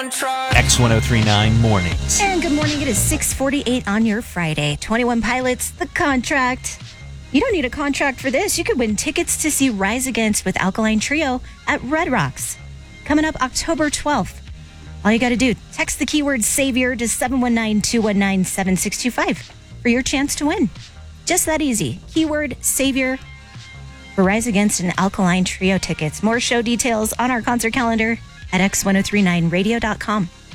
X1039 Mornings. And good morning. It is 6:48 on your Friday. 21 Pilots, The Contract. You don't need a contract for this. You could win tickets to see Rise Against with Alkaline Trio at Red Rocks. Coming up October 12th. All you got to do, text the keyword SAVIOR to 719-219-7625 for your chance to win. Just that easy. Keyword SAVIOR for Rise Against and Alkaline Trio tickets. More show details on our concert calendar at x1039radio.com.